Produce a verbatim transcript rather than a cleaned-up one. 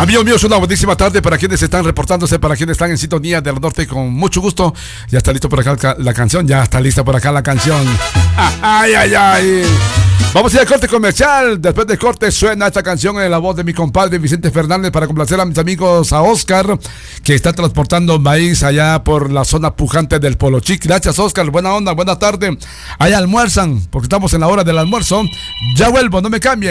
Amigos míos, una buenísima tarde para quienes están reportándose, para quienes están en sintonía del norte, con mucho gusto. Ya está listo por acá la canción, ya está lista por acá la canción. Ay, ay, ay. Vamos a ir al corte comercial. Después del corte suena esta canción en la voz de mi compadre Vicente Fernández para complacer a mis amigos, a Oscar, que está transportando maíz allá por la zona pujante del Polo Chic. Gracias, Oscar, buena onda, buena tarde. Allá almuerzan, porque estamos en la hora del almuerzo. Ya vuelvo, no me cambien.